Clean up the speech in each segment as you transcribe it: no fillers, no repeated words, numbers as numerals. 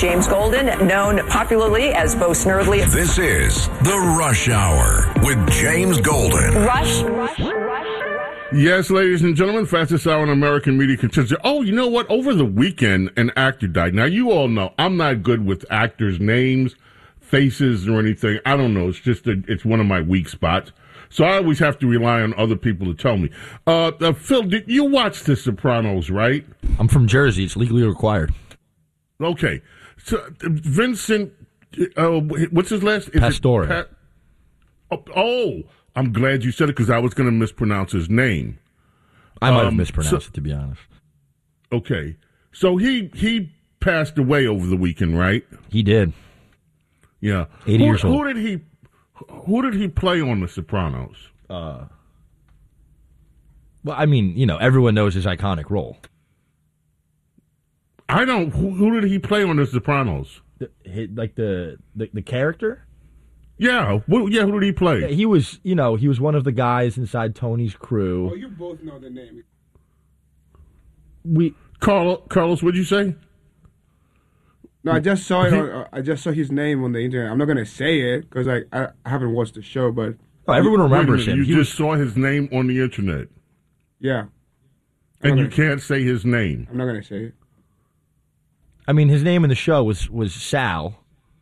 James Golden, known popularly as Bo Snerdley. This is The Rush Hour with James Golden. Rush. Yes, ladies and gentlemen, fastest hour in American media consists. Oh, you know what? Over the weekend, an actor died. Now, you all know I'm not good with actors' names, faces, or anything. I don't know. It's just it's one of my weak spots. So I always have to rely on other people to tell me. Phil, did you watch The Sopranos, right? I'm from Jersey. It's legally required. Okay. So Vincent, what's his last? Pastore. I'm glad you said it because I was going to mispronounce his name. I might have mispronounced it, to be honest. Okay. So he passed away over the weekend, right? He did. Yeah. 80 years old. Who did he play on The Sopranos? Well, I mean, everyone knows his iconic role. I don't. Who did he play on The Sopranos? The character? Yeah. Who did he play? Yeah, he was one of the guys inside Tony's crew. Oh, you both know the name. Carlos, what'd you say? No, I just saw it. I just saw his name on the internet. I'm not gonna say it because I haven't watched the show, but everyone remembers him. You just saw his name on the internet. Yeah, and you can't say his name. I'm not gonna say it. I mean, his name in the show was Sal.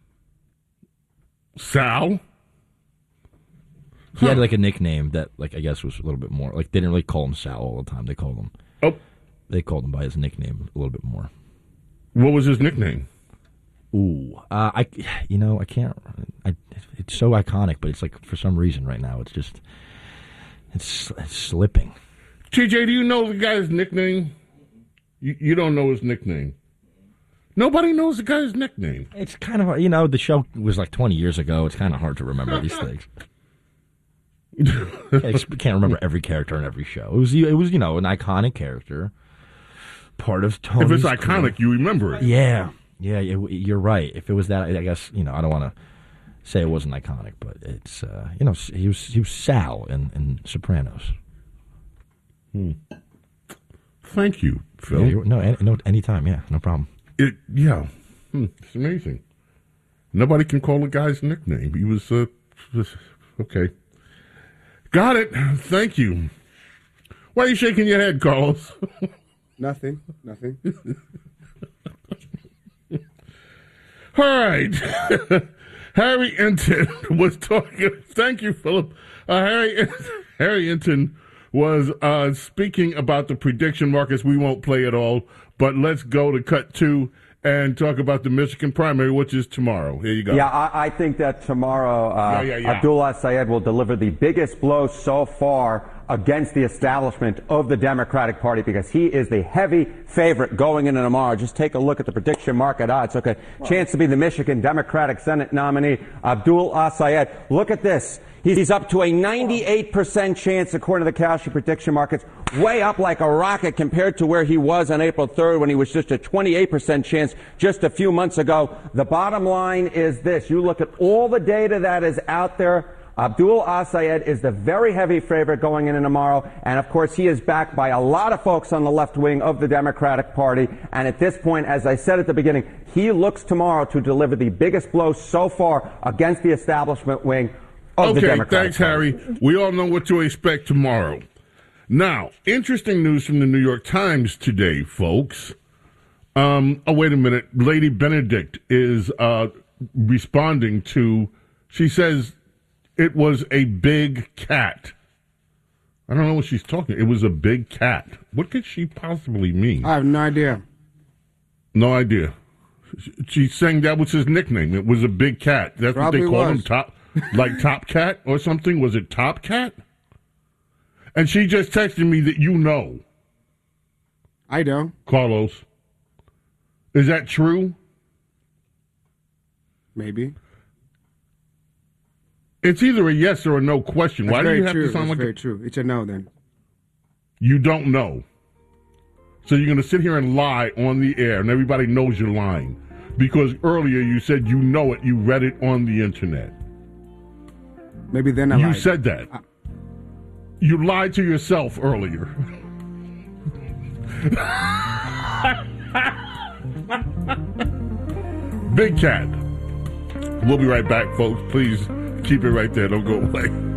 Sal? He had like a nickname that, I guess was a little bit more. They didn't really call him Sal all the time. They called him. They called him by his nickname a little bit more. What was his nickname? Ooh, I can't. It's so iconic, but it's for some reason right now it's just it's slipping. TJ, do you know the guy's nickname? You don't know his nickname. Nobody knows the guy's nickname. It's kind of the show was 20 years ago. It's kind of hard to remember these things. I can't remember every character in every show. It was an iconic character, part of Tony's. If it's iconic, you remember it. Yeah. Yeah, you're right. If it was that, I guess I don't want to say it wasn't iconic, but it's he was Sal in Sopranos. Thank you, Phil. Yeah, no, anytime. Yeah, no problem. It's amazing. Nobody can call the guy's nickname. He was okay. Got it. Thank you. Why are you shaking your head, Carlos? Nothing. All right. Harry Enton was talking. Thank you, Philip. Harry Enton was speaking about the prediction markets. We won't play it all, but let's go to cut 2 and talk about the Michigan primary, which is tomorrow. Here you go. Yeah, I think that tomorrow Abdullah Syed will deliver the biggest blow so far against the establishment of the Democratic Party because he is the heavy favorite going into tomorrow. Just take a look at the prediction market odds. Okay, chance to be the Michigan Democratic Senate nominee, Abdullah Syed. Look at this. He's up to a 98% chance, according to the Kalshi prediction markets, way up like a rocket compared to where he was on April 3rd when he was just a 28% chance just a few months ago. The bottom line is this. You look at all the data that is out there. Abdul Syed is the very heavy favorite going into tomorrow, and of course he is backed by a lot of folks on the left wing of the Democratic Party, and at this point, as I said at the beginning, he looks tomorrow to deliver the biggest blow so far against the establishment wing of the Democratic Party. Thanks, Harry. We all know what to expect tomorrow. Now, interesting news from the New York Times today, folks. Wait a minute. Lady Benedict is responding to, she says, it was a big cat. I don't know what she's talking. It was a big cat. What could she possibly mean? I have no idea. No idea. She's saying that was his nickname. It was a big cat. That's Probably what they called him, Top Cat or something. Was it Top Cat? And she just texted me that you know. I don't. Carlos. Is that true? Maybe. It's either a yes or a no question. That's Why do you have true. to sound That's like very true. It's a no then. You don't know. So you're going to sit here and lie on the air, and everybody knows you're lying. Because earlier you said you know it, you read it on the internet. Maybe then I lied. You said that. You lied to yourself earlier. Big Cat. We'll be right back, folks. Please keep it right there. Don't go away.